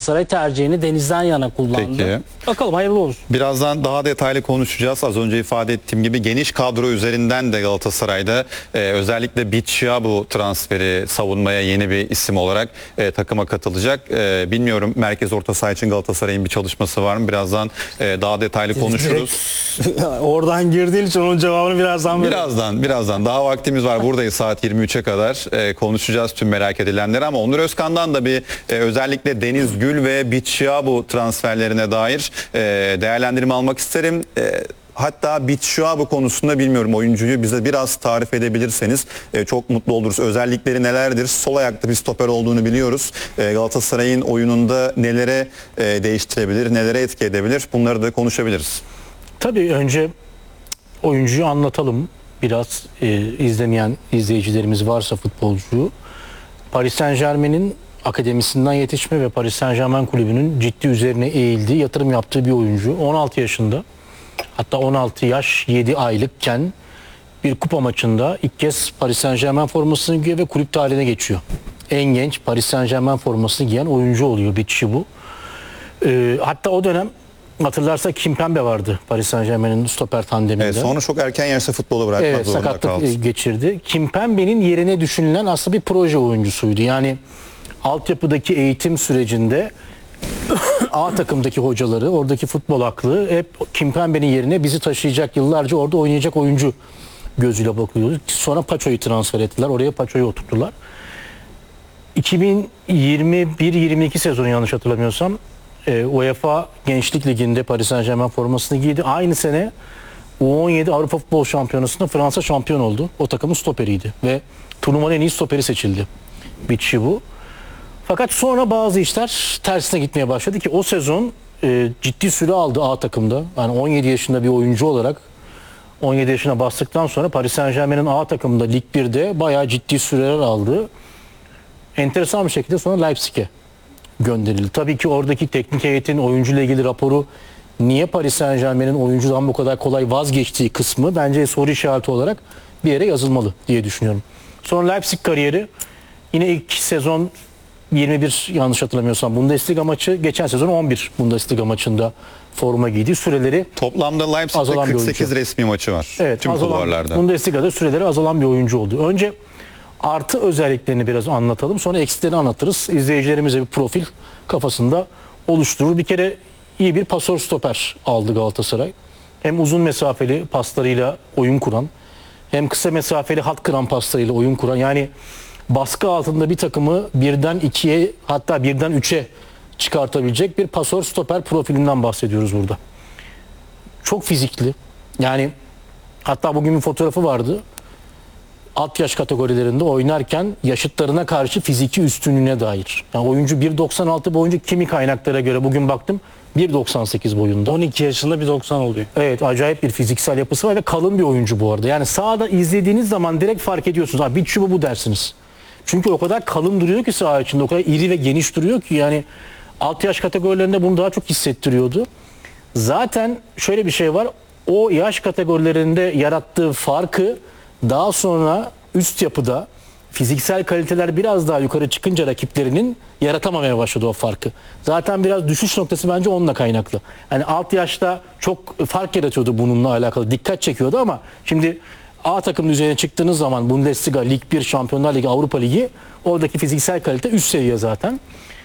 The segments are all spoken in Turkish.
Galatasaray tercihini Deniz'den yana kullandı. Peki. Bakalım hayırlı olsun. Birazdan daha detaylı konuşacağız. Az önce ifade ettiğim gibi geniş kadro üzerinden de Galatasaray'da özellikle Bitşia bu transferi savunmaya yeni bir isim olarak takıma katılacak. Bilmiyorum merkez orta saha için Galatasaray'ın bir çalışması var mı? Birazdan daha detaylı konuşuruz. Oradan girdiği için onun cevabını birazdan Birazdan daha vaktimiz var. Buradayız saat 23'e kadar. Konuşacağız tüm merak edilenleri ama Onur Özkan'dan da bir özellikle Deniz Gül ve Bitşia bu transferlerine dair değerlendirme almak isterim. Hatta Bitşua bu konusunda bilmiyorum oyuncuyu bize biraz tarif edebilirseniz çok mutlu oluruz. Özellikleri nelerdir? Sol ayaklı bir stoper olduğunu biliyoruz. Galatasaray'ın oyununda nelere değiştirebilir, nelere etki edebilir? Bunları da konuşabiliriz. Tabii önce oyuncuyu anlatalım. Biraz izlemeyen izleyicilerimiz varsa futbolcuyu. Paris Saint-Germain'in akademisinden yetişme ve Paris Saint-Germain kulübünün ciddi üzerine eğildiği, yatırım yaptığı bir oyuncu. 16 yaşında. Hatta 16 yaş 7 aylıkken bir kupa maçında ilk kez Paris Saint-Germain formasını giyiyor ve kulüp tarihine geçiyor. En genç Paris Saint-Germain formasını giyen oyuncu oluyor Bitşi bu. Hatta o dönem hatırlarsa Kimpembe vardı Paris Saint-Germain'in stoper tandeminde. Evet, sonra çok erken yaşta futbolu bırakmak zorunda kaldı. Sakatlık geçirdi. Kimpembe'nin yerine düşünülen aslında bir proje oyuncusuydu. Yani altyapıdaki eğitim sürecinde A takımdaki hocaları, oradaki futbol aklı hep Kimpembe'nin yerine bizi taşıyacak, yıllarca orada oynayacak oyuncu gözüyle bakıyordu. Sonra Paço'yu transfer ettiler. Oraya Paço'yu oturttular. 2021-22 sezonu yanlış hatırlamıyorsam UEFA Gençlik Ligi'nde Paris Saint-Germain formasını giydi. Aynı sene U17 Avrupa Futbol Şampiyonası'nda Fransa şampiyon oldu. O takımın stoperiydi ve turnuvanın en iyi stoperi seçildi. Bitşi bu. Fakat sonra bazı işler tersine gitmeye başladı ki o sezon ciddi süre aldı A takımda. Yani 17 yaşında bir oyuncu olarak 17 yaşına bastıktan sonra Paris Saint-Germain'in A takımında Lig 1'de bayağı ciddi süreler aldı. Enteresan bir şekilde sonra Leipzig'e gönderildi. Tabii ki oradaki teknik heyetin oyuncuyla ilgili raporu niye Paris Saint-Germain'in oyuncudan bu kadar kolay vazgeçtiği kısmı bence soru işareti olarak bir yere yazılmalı diye düşünüyorum. Sonra Leipzig kariyeri yine ilk sezon 21 yanlış hatırlamıyorsam Bundesliga maçı, geçen sezon 11 Bundesliga maçında forma giydi. Süreleri toplamda Leipzig'te 48 resmi maçı var. Evet, tüm kulvarlarda. Bundesliga'da süreleri azalan bir oyuncu oldu. Önce artı özelliklerini biraz anlatalım. Sonra eksilerini anlatırız. İzleyicilerimize bir profil kafasında oluşturur. Bir kere iyi bir pasör stoper aldı Galatasaray. Hem uzun mesafeli paslarıyla oyun kuran, hem kısa mesafeli hat kıran paslarıyla oyun kuran. Yani baskı altında bir takımı birden 2'ye hatta birden 3'e çıkartabilecek bir pasör stoper profilinden bahsediyoruz burada. Çok fizikli. Yani hatta bugün bir fotoğrafı vardı. Alt yaş kategorilerinde oynarken yaşıtlarına karşı fiziki üstünlüğüne dair. Yani oyuncu 1.96 boyunca kimi kaynaklara göre bugün baktım 1.98 boyunda. 12 yaşında 1.90 oluyor. Evet, acayip bir fiziksel yapısı var ve kalın bir oyuncu bu arada. Yani sahada izlediğiniz zaman direkt fark ediyorsunuz. Abi Bitşi bu dersiniz. Çünkü o kadar kalın duruyor ki saha içinde, o kadar iri ve geniş duruyor ki yani alt yaş kategorilerinde bunu daha çok hissettiriyordu. Zaten şöyle bir şey var. O yaş kategorilerinde yarattığı farkı daha sonra üst yapıda fiziksel kaliteler biraz daha yukarı çıkınca rakiplerinin yaratamamaya başladı o farkı. Zaten biraz düşüş noktası bence onunla kaynaklı. Yani alt yaşta çok fark yaratıyordu bununla alakalı. Dikkat çekiyordu ama şimdi A takımın üzerine çıktığınız zaman Bundesliga, Lig 1, Şampiyonlar Ligi, Avrupa Ligi, oradaki fiziksel kalite üst seviye zaten.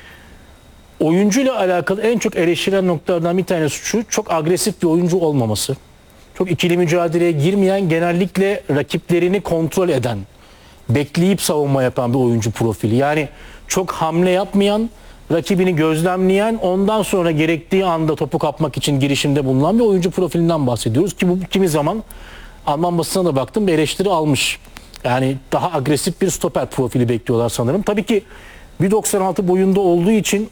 Oyuncuyla alakalı en çok eleştirilen noktalardan bir tanesi şu: çok agresif bir oyuncu olmaması. Çok ikili mücadeleye girmeyen, genellikle rakiplerini kontrol eden, bekleyip savunma yapan bir oyuncu profili. Yani çok hamle yapmayan, rakibini gözlemleyen, ondan sonra gerektiği anda topu kapmak için girişimde bulunan bir oyuncu profilinden bahsediyoruz ki bu kimi zaman Alman basına da baktım, bir eleştiri almış. Yani daha agresif bir stoper profili bekliyorlar sanırım. Tabii ki 1.96 boyunda olduğu için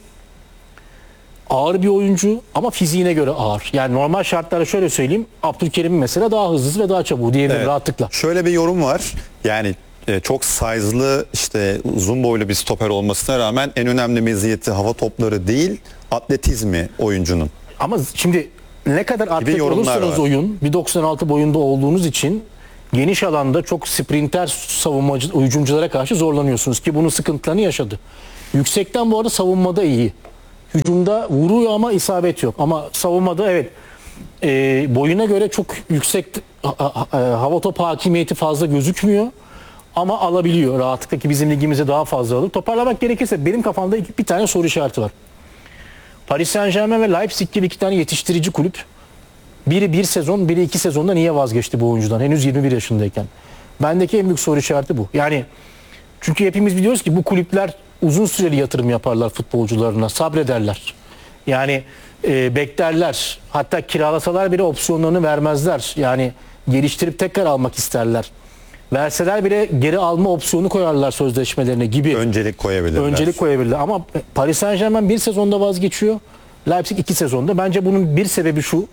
ağır bir oyuncu ama fiziğine göre ağır. Yani normal şartlarda şöyle söyleyeyim, Abdülkerim mesela daha hızlı ve daha çabuk diyebilirim rahatlıkla. Şöyle bir yorum var. Yani çok size'lı, işte uzun boylu bir stoper olmasına rağmen en önemli meziyeti hava topları değil, atletizmi oyuncunun. Ama şimdi ne kadar atlet olursanız oyun, 1.96 boyunda olduğunuz için geniş alanda çok sprinter savunmacı hücumculara karşı zorlanıyorsunuz ki bunun sıkıntılarını yaşadı. Yüksekten bu arada savunmada iyi. hücumda vuruyor ama isabet yok. Ama savunmada evet boyuna göre çok yüksek hava topu hakimiyeti fazla gözükmüyor. Ama alabiliyor rahatlıkla ki bizim ligimizde daha fazla alır. Toparlamak gerekirse benim kafamda bir tane soru işareti var. Paris Saint-Germain ve Leipzig gibi iki tane yetiştirici kulüp. Biri bir sezon, biri 2 sezonda niye vazgeçti bu oyuncudan? Henüz 21 yaşındayken. Bendeki en büyük soru işareti bu. Yani çünkü hepimiz biliyoruz ki bu kulüpler uzun süreli yatırım yaparlar futbolcularına, sabrederler. Yani beklerler. Hatta kiralasalar bile opsiyonlarını vermezler. Yani geliştirip tekrar almak isterler. Verseler bile geri alma opsiyonu koyarlar sözleşmelerine gibi. Öncelik koyabilirler. Öncelik koyabilirler. Ama Paris Saint-Germain bir sezonda vazgeçiyor. Leipzig 2 sezonda. Bence bunun bir sebebi şu.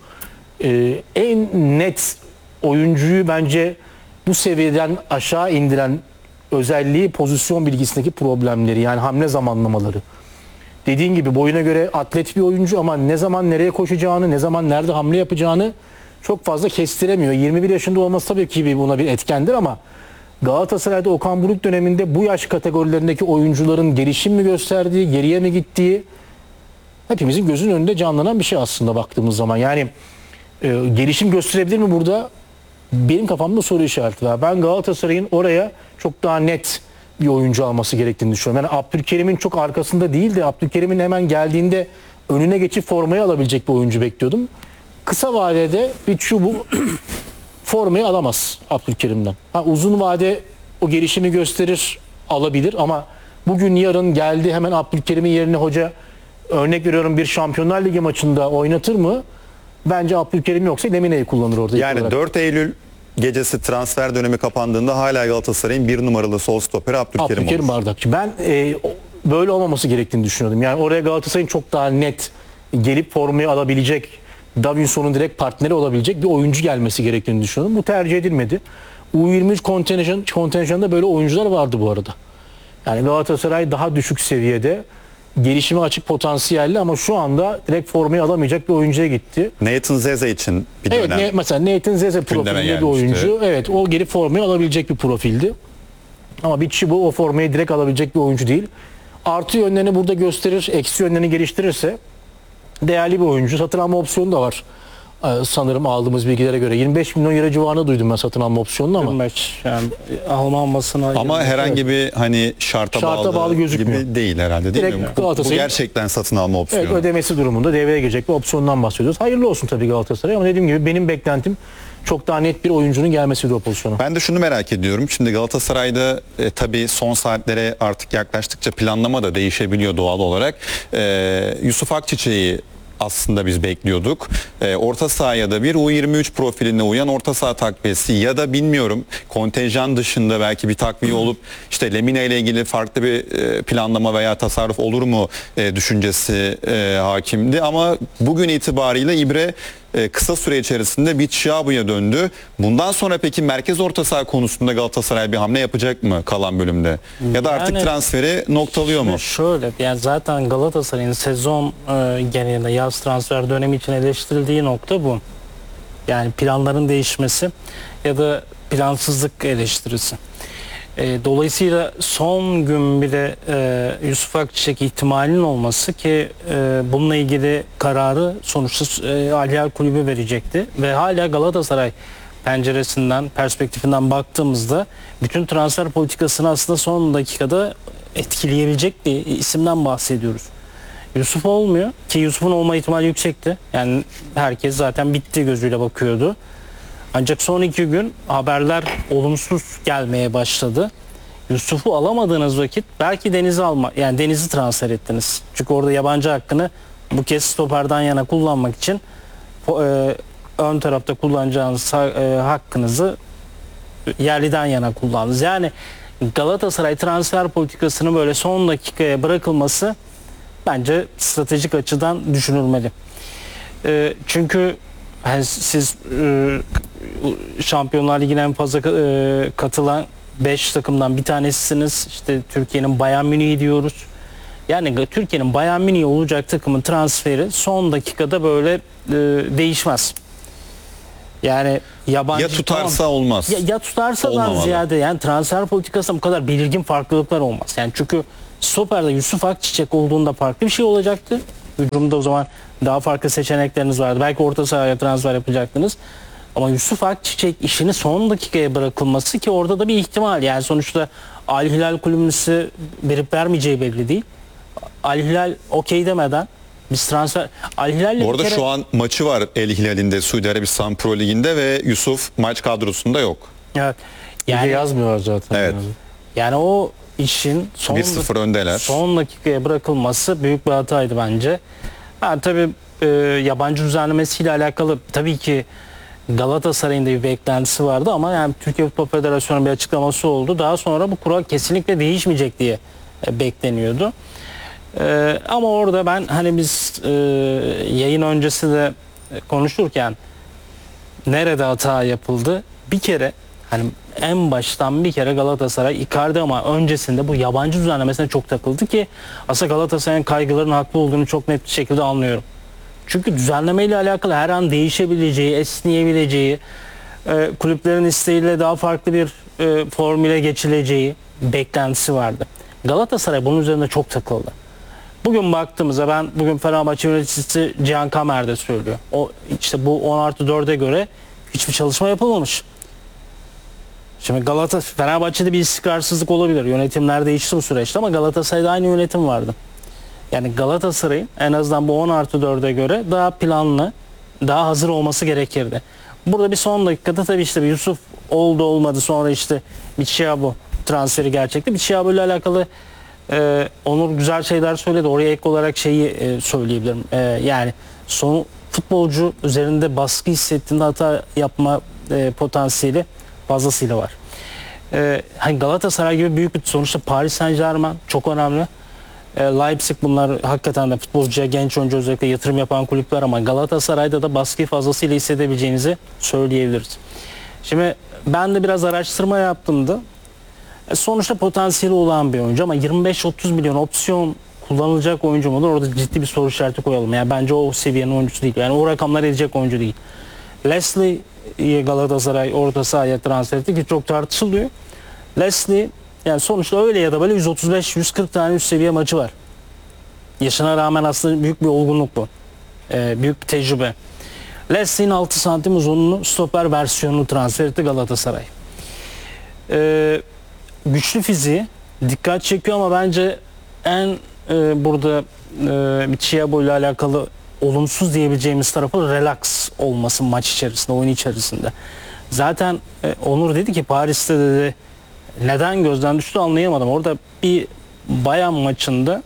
En net oyuncuyu bence bu seviyeden aşağı indiren özelliği pozisyon bilgisindeki problemleri. Yani hamle zamanlamaları. Dediğin gibi boyuna göre atlet bir oyuncu ama ne zaman nereye koşacağını, ne zaman nerede hamle yapacağını çok fazla kestiremiyor. 21 yaşında olması tabii ki buna bir etkendir ama Galatasaray'da Okan Buruk döneminde bu yaş kategorilerindeki oyuncuların gelişim mi gösterdiği, geriye mi gittiği hepimizin gözünün önünde canlanan bir şey aslında baktığımız zaman. Yani gelişim gösterebilir mi burada? Benim kafamda soru işareti var. Ben Galatasaray'ın oraya çok daha net bir oyuncu alması gerektiğini düşünüyorum. Yani Abdülkerim'in çok arkasında değil de Abdülkerim'in hemen geldiğinde önüne geçip formayı alabilecek bir oyuncu bekliyordum. Kısa vadede bir çubuğu formayı alamaz Abdülkerim'den. Uzun vade o gelişimi gösterir, alabilir ama bugün yarın geldi hemen Abdülkerim'in yerine hoca örnek veriyorum bir Şampiyonlar Ligi maçında oynatır mı? Bence Abdülkerim yoksa Lemine'yi kullanır orada. Yani 4 Eylül gecesi transfer dönemi kapandığında hala Galatasaray'ın bir numaralı sol stoperi Abdülkerim olur. Bardakçı. Ben böyle olmaması gerektiğini düşünüyordum. Yani oraya Galatasaray'ın çok daha net gelip formayı alabilecek, Davinson'un direkt partneri olabilecek bir oyuncu gelmesi gerektiğini düşünüyordum. Bu tercih edilmedi. U23 kontenjanında böyle oyuncular vardı bu arada. Yani Galatasaray daha düşük seviyede gelişime açık potansiyelli ama şu anda direkt formayı alamayacak bir oyuncuya gitti. Nathan Zeze için bir dönem. Evet, mesela Nathan Zeze profilinde bir oyuncu. Evet, o gelip formayı alabilecek bir profildi. Ama Bichibu o formayı direkt alabilecek bir oyuncu değil. Artı yönlerini burada gösterir, eksi yönlerini geliştirirse değerli bir oyuncu. Satın alma opsiyonu da var. Sanırım aldığımız bilgilere göre 25 milyon euro civarında duydum ben satın alma opsiyonunu ama. Yani Alman basına. Ama herhangi bir hani şarta bağlı gözükmüyor. gibi değil herhalde değil Direkt mi? Bu gerçekten satın alma opsiyonu. Evet, ödemesi durumunda devreye girecek bir opsiyondan bahsediyoruz. Hayırlı olsun tabii Galatasaray ama dediğim gibi benim beklentim çok daha net bir oyuncunun gelmesi de o pozisyona. Ben de şunu merak ediyorum. Şimdi Galatasaray'da tabii son saatlere artık yaklaştıkça planlama da değişebiliyor doğal olarak. Yusuf Akçiçek'i aslında biz bekliyorduk. Orta sahaya da bir U23 profiline uyan orta saha takviyesi ya da bilmiyorum kontenjan dışında belki bir takviye olup işte Lemine ile ilgili farklı bir planlama veya tasarruf olur mu düşüncesi hakimdi ama bugün itibariyle İbre kısa süre içerisinde Bichiabu'ya döndü. Bundan sonra peki merkez orta saha konusunda Galatasaray bir hamle yapacak mı kalan bölümde? Ya da artık transferi noktalıyor mu? Şöyle yani zaten Galatasaray'ın sezon genelinde yaz transfer dönemi için eleştirildiği nokta bu. Yani planların değişmesi ya da plansızlık eleştirisi. Dolayısıyla son gün bile Yusuf Akçiçek ihtimalinin olması ki bununla ilgili kararı sonuçta Al Hilal Kulübü verecekti ve hala Galatasaray penceresinden, perspektifinden baktığımızda bütün transfer politikasını aslında son dakikada etkileyebilecek bir isimden bahsediyoruz. Yusuf olmuyor ki Yusuf'un olma ihtimali yüksekti. Yani herkes zaten bitti gözüyle bakıyordu. Ancak son 2 gün haberler olumsuz gelmeye başladı. Yusuf'u alamadığınız vakit belki Deniz'i transfer ettiniz. Çünkü orada yabancı hakkını bu kez stoperden yana kullanmak için ön tarafta kullanacağınız hakkınızı yerliden yana kullandınız. Yani Galatasaray transfer politikasının böyle son dakikaya bırakılması bence stratejik açıdan düşünülmeli. Çünkü siz Şampiyonlar Ligi'ne en fazla katılan 5 takımdan bir tanesisiniz. İşte Türkiye'nin Bayern Münih'i diyoruz. Yani Türkiye'nin Bayern Münih'i olacak takımın transferi son dakikada böyle değişmez. Yani yabancı ya tutarsa olmaz. Ya tutarsadan ziyade yani transfer politikasında bu kadar belirgin farklılıklar olmaz. Yani çünkü stoperde Yusuf Akçiçek olduğunda farklı bir şey olacaktı. hücumda o zaman daha farklı seçenekleriniz vardı. Belki orta sahaya transfer yapacaktınız. Ama Yusuf Akçiçek işini son dakikaya bırakılması ki orada da bir ihtimal. Yani sonuçta Al Hilal kulübüsü verip vermeyeceği belli değil. Al Hilal okey demeden biz transfer... Al Hilal'le Bu arada bir kere... şu an maçı var El Hilal'in de Suudi Arabistan Pro Ligi'nde ve Yusuf maç kadrosunda yok. Evet. Yani Yani, yazmıyorlar zaten. Evet. yani o işin 1-0 öndeler. son dakikaya bırakılması büyük bir hataydı bence. Yani tabii yabancı düzenlemesiyle alakalı tabii ki Galatasaray'ın da bir beklentisi vardı ama yani Türkiye Futbol Federasyonu'nun bir açıklaması oldu. Daha sonra bu kural kesinlikle değişmeyecek diye bekleniyordu. Ama orada ben hani biz yayın öncesi de konuşurken nerede hata yapıldı? Bir kere hani en baştan bir kere Galatasaray Icardi ama öncesinde bu yabancı düzenlemesine çok takıldı ki aslında Galatasaray'ın kaygılarının haklı olduğunu çok net bir şekilde anlıyorum. Çünkü düzenlemeyle alakalı her an değişebileceği, esneyebileceği, kulüplerin isteğiyle daha farklı bir formüle geçileceği beklentisi vardı. Galatasaray bunun üzerinde çok takıldı. Bugün baktığımızda bugün Fenerbahçe yöneticisi Cihan Kamer de söylüyor. O işte bu 10+4'e göre hiçbir çalışma yapılmamış. Şimdi Fenerbahçe'de bir istikrarsızlık olabilir. Yönetimler değişti bu süreçte ama Galatasaray'da aynı yönetim vardı. Yani Galatasaray'ın en azından bu 10+4'e göre daha planlı, daha hazır olması gerekirdi. Burada bir son dakikada tabii işte Yusuf oldu olmadı sonra işte Michiabu transferi gerçekti. Michiabu ile alakalı Onur güzel şeyler söyledi. Oraya ek olarak şeyi söyleyebilirim. Yani futbolcu üzerinde baskı hissettiğinde hata yapma potansiyeli fazlasıyla var. Hani Galatasaray gibi büyük bir sonuçta Paris Saint-Germain çok önemli. Leipzig bunlar hakikaten de futbolcuya, genç oyuncu özellikle yatırım yapan kulüpler ama Galatasaray'da da baskıyı fazlasıyla hissedebileceğinizi söyleyebiliriz. Şimdi ben de biraz araştırma yaptığımda sonuçta potansiyeli olan bir oyuncu ama 25-30 milyon opsiyon kullanılacak oyuncu mudur? Orada ciddi bir soru işareti koyalım. Yani bence o seviyenin oyuncusu değil. Yani o rakamlar edecek oyuncu değil. Leslie'yi Galatasaray orta sahaya transfer etti ki çok tartışılıyor. Leslie yani sonuçta öyle ya da böyle 135-140 tane üst seviye maçı var. Yaşına rağmen aslında büyük bir olgunluk bu. Büyük bir tecrübe. Leslie'nin 6 santim uzunluğu stoper versiyonunu transfer etti Galatasaray. Güçlü fiziği dikkat çekiyor ama bence en burada Michiabu ile alakalı olumsuz diyebileceğimiz tarafı relax olması maç içerisinde, oyun içerisinde. Zaten Onur dedi ki Paris'te dedi neden gözden düştü anlayamadım. Orada bir Bayern maçında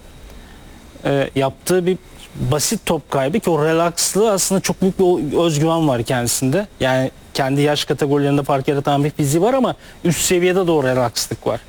yaptığı bir basit top kaybı ki o relaxlığı aslında çok büyük bir özgüven var kendisinde. Yani kendi yaş kategorilerinde fark yaratan bir fiziği var ama üst seviyede de o relaxlık var.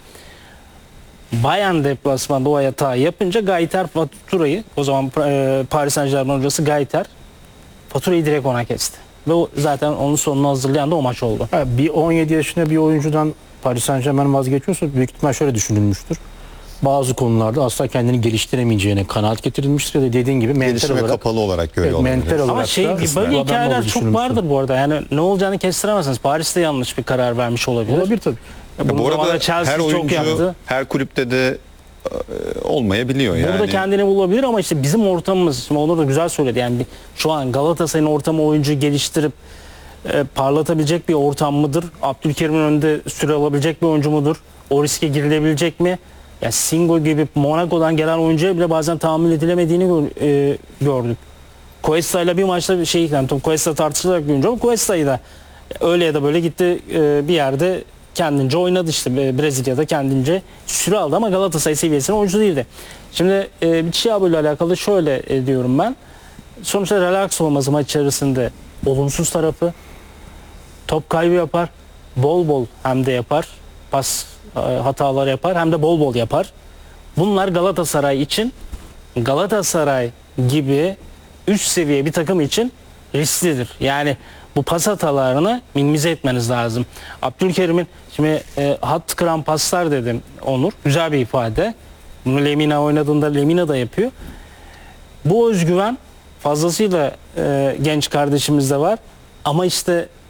Bayern deplasmanda o hatayı yapınca Gaiter faturayı o zaman Paris Saint-Germain hocası Gaiter faturayı direkt ona kesti. Ve o, zaten onun sonunu hazırlayan da o maç oldu. Bir 17 yaşında bir oyuncudan Paris Saint-Germain vazgeçiyorsa büyük ihtimal şöyle düşünülmüştür. Bazı konularda asla kendini geliştiremeyeceğine kanaat getirilmiştir ya da dediğin gibi mental Gelişime olarak. kapalı olarak görüyor Evet, mental olabilir. olarak Ama da böyle bu adam hikayeler olduğu çok düşünülmüştür. vardır bu arada. Yani ne olacağını kestiremezsiniz. Paris'te yanlış bir karar vermiş olabilir. Olabilir tabii. Bunu Bu arada zamanında Chelsea her çok oyuncu yaptı. her kulüpte de olmayabiliyor yani. Burada kendini bulabilir ama işte bizim ortamımız, şimdi Onur da güzel söyledi. Yani şu an Galatasaray'ın ortamı oyuncu geliştirip parlatabilecek bir ortam mıdır? Abdülkerim'in önünde süre alabilecek bir oyuncu mudur? O riske girilebilecek mi? Ya Singo gibi Monaco'dan gelen oyuncuya bile bazen tahammül edilemediğini gördük. Cuesta ile bir maçta bir şey, yani Cuesta tartışılarak bir oyuncu ama Cuesta'yı da öyle ya da böyle gitti bir yerde kendince oynadı işte Brezilya'da kendince süre aldı ama Galatasaray seviyesinde oyuncu değildi. Şimdi Michiabu ile alakalı şöyle diyorum ben. Sonuçta relax olması maç içerisinde olumsuz tarafı, top kaybı yapar, bol bol hem de yapar, pas hatalar yapar hem de bol bol yapar. Bunlar Galatasaray için, Galatasaray gibi üst seviye bir takım için risklidir. Yani bu pas hatalarını minimize etmeniz lazım. Abdülkerim'in şimdi hat kıran paslar dedim Onur. Güzel bir ifade. Bunu Lemina oynadığında Lemina da yapıyor. Bu özgüven fazlasıyla genç kardeşimizde var. Ama işte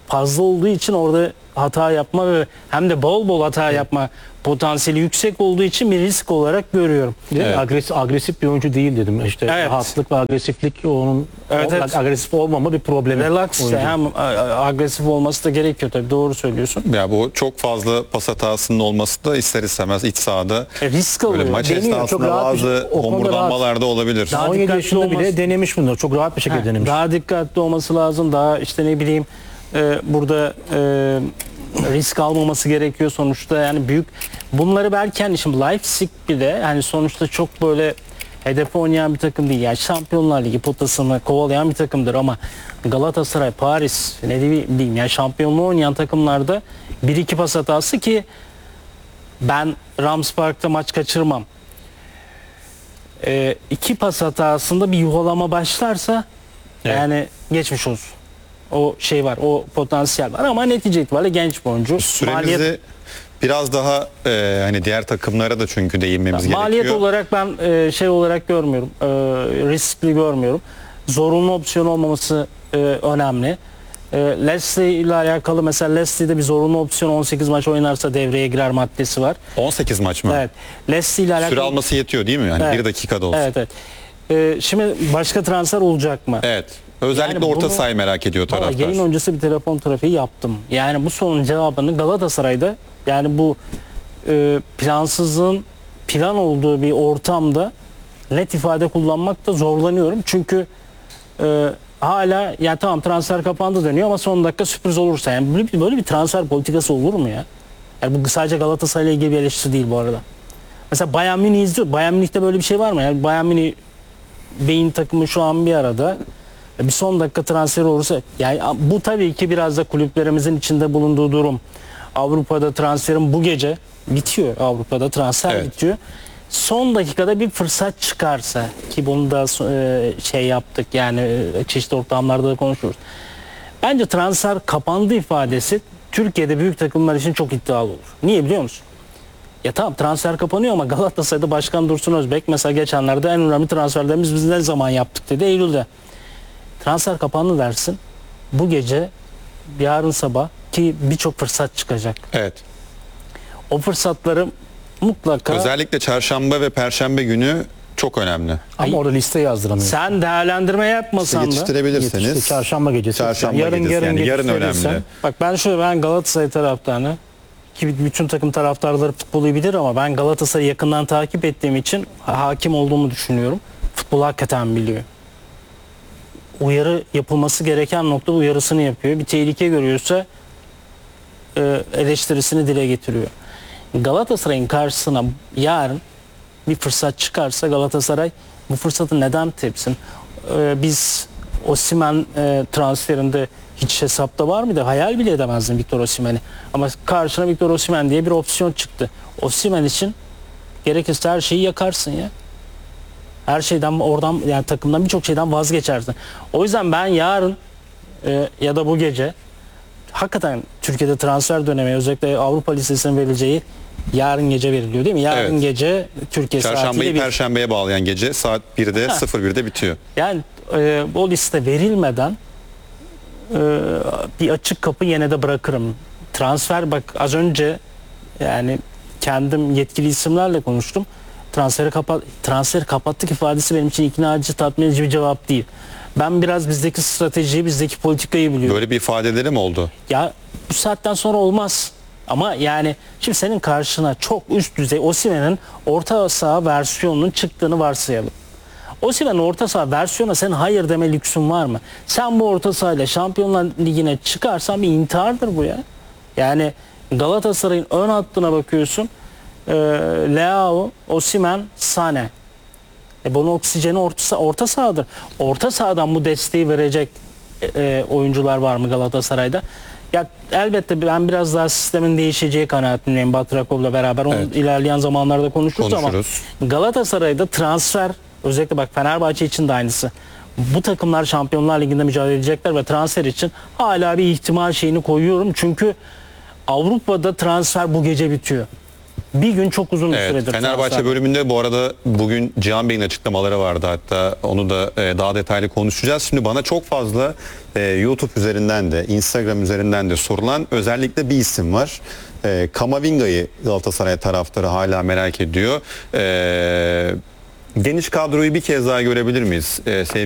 fazla olduğu için orada hata yapma ve hem de bol bol hata yapma potansiyeli yüksek olduğu için bir risk olarak görüyorum. Evet. Agresif bir oyuncu değil dedim. İşte Evet. rahatlık ve agresiflik onun Evet. agresif olmama bir problemi. Relax oyuncu. hem agresif olması da gerekiyor tabii, doğru söylüyorsun. Ya bu çok fazla pas hatasının olması da ister istemez iç sahada Risk böyle alıyor. maç Deniyor, çok esnasında rahat bir şey. bazı O konuda homurdanmalar da olabilir. Daha 17 dikkatli yaşında bile olması- denemiş bunları. Çok rahat bir şekilde denemiş. Daha dikkatli olması lazım. Daha işte ne bileyim burada risk almaması gerekiyor sonuçta, yani büyük bunları belki hani şimdi Leipzig bile hani sonuçta çok böyle hedefe oynayan bir takım değil. Yani Şampiyonlar Ligi potasını kovalayan bir takımdır ama Galatasaray, Paris, ne diyeyim yani şampiyonluğu oynayan takımlarda 1-2 pas hatası ki ben Rams Park'ta maç kaçırmam. 2 pas hatasında bir yuvalama başlarsa Evet. yani geçmiş olsun. O şey var, o potansiyel var ama netice itibariyle genç bir oyuncu. Süremizi biraz daha hani diğer takımlara da çünkü değinmemiz Maliyet gerekiyor. olarak ben şey olarak görmüyorum. Riskli görmüyorum. Zorunlu opsiyon olmaması önemli. Leslie ile alakalı mesela Leslie'de bir zorunlu opsiyon 18 maç oynarsa devreye girer maddesi var. 18 maç mı? Evet. Leslie ile alakalı. Süre alması yetiyor değil mi? Yani Evet. 1 dakikada olsun. Evet, evet. Şimdi başka transfer olacak mı? Evet. Özellikle Yani orta bunu- sahayı merak ediyor Valla taraftar. yayın öncesi bir telefon trafiği yaptım. Yani bu sorunun cevabını Galatasaray'da, yani bu plansızlığın plan olduğu bir ortamda net ifade kullanmakta zorlanıyorum. Çünkü hala yani tamam transfer kapandı deniyor ama son dakika sürpriz olursa, yani böyle bir transfer politikası olur mu ya? Yani bu sadece Galatasaray'la ilgili bir eleştiri değil bu arada. Mesela Bayern Münih izliyor. Bayern Münih'te böyle bir şey var mı? Yani Bayern Münih beyin takımı şu an bir arada. Bir son dakika transferi olursa, yani bu tabii ki biraz da kulüplerimizin içinde bulunduğu durum. Avrupa'da transferin bu gece bitiyor. Avrupa'da transfer Evet. bitiyor. Son dakikada bir fırsat çıkarsa, ki bunu da şey yaptık yani çeşitli ortamlarda da konuşuyoruz. Bence transfer kapandı ifadesi Türkiye'de büyük takımlar için çok iddialı olur. Niye biliyor musun? Ya tamam transfer kapanıyor ama Galatasaray'da Başkan Dursun Özbek mesela geçenlerde en önemli transferlerimiz biz ne zaman yaptık dedi, Eylül'de. Transfer kapandı dersin. Bu gece, yarın sabah ki birçok fırsat çıkacak. Evet. O fırsatları mutlaka Özellikle çarşamba ve perşembe günü çok önemli. Ama orada liste yazdıramıyor. sen değerlendirme yapmasan da. Yetiştirebilirseniz. İşte çarşamba gecesi. Çarşamba gecesi, yani yarın getirirsen- önemli. Bak ben Galatasaray taraftarını, ki bütün takım taraftarları futbolu bilir ama ben Galatasaray'ı yakından takip ettiğim için hakim olduğumu düşünüyorum. Futbolu hakikaten biliyor. Uyarı yapılması gereken nokta uyarısını yapıyor. Bir tehlike görüyorsa eleştirisini dile getiriyor. Galatasaray'ın karşısına yarın bir fırsat çıkarsa Galatasaray bu fırsatı neden tepsin? Biz Osimhen transferinde hiç hesapta var mıydı? Hayal bile edemezdim Victor Osimhen'i. Ama karşına Victor Osimhen diye bir opsiyon çıktı. Osimhen için gerekirse her şeyi yakarsın ya. Her şeyden, oradan yani takımdan birçok şeyden vazgeçersin. O yüzden ben yarın ya da bu gece hakikaten Türkiye'de transfer dönemi, özellikle Avrupa listesinin verileceği yarın gece veriliyor değil mi? Yarın Evet. gece Türkiye saatiyle Çarşambayı bir. perşembeye bağlayan gece saat 1'de 01'de bitiyor. Yani o liste verilmeden bir açık kapı yine de bırakırım. Transfer, bak az önce yani kendim yetkili isimlerle konuştum. Transferi kapattık ifadesi benim için ikna edici, tatmin edici bir cevap değil. Ben biraz bizdeki stratejiyi, bizdeki politikayı biliyorum. Böyle bir ifadeleri mi oldu? Ya bu saatten sonra olmaz. Ama yani şimdi senin karşına çok üst düzey Osimhen'in orta saha versiyonunun çıktığını varsayalım. Osimhen'in orta saha versiyona senin hayır deme lüksün var mı? Sen bu orta sahayla Şampiyonlar Ligi'ne çıkarsan bir intihardır bu ya. Yani Galatasaray'ın ön hattına bakıyorsun. Leao, Osimhen, Sane. Bunun oksijeni orta sahadır. Orta sahadan bu desteği verecek oyuncular var mı Galatasaray'da? Ya elbette ben biraz daha sistemin değişeceği kanaatindeyim Batrakov'la beraber. Onu Evet. ilerleyen zamanlarda konuşuruz Konuşuruz. ama Galatasaray'da transfer, özellikle bak Fenerbahçe için de aynısı. Bu takımlar Şampiyonlar Ligi'nde mücadele edecekler ve transfer için hala bir ihtimal şeyini koyuyorum. Çünkü Avrupa'da transfer bu gece bitiyor. Bir gün çok uzun bir Evet, süredir. Fenerbahçe transfer. bölümünde bu arada bugün Cihan Bey'in açıklamaları vardı, hatta onu da daha detaylı konuşacağız. Şimdi bana çok fazla YouTube üzerinden de Instagram üzerinden de sorulan özellikle bir isim var. Kamavinga'yı Galatasaray taraftarı hala merak ediyor. Geniş kadroyu bir kez daha görebilir miyiz?